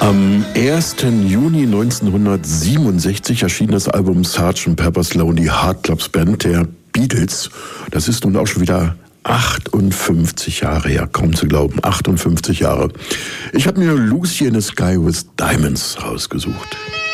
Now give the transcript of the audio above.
Am 1. Juni 1967 erschien das Album Sgt. Pepper's Lonely Hearts Club Band der Beatles. Das ist nun auch schon wieder 58 Jahre her, kaum zu glauben, 58 Jahre. Ich habe mir Lucy in the Sky with Diamonds rausgesucht.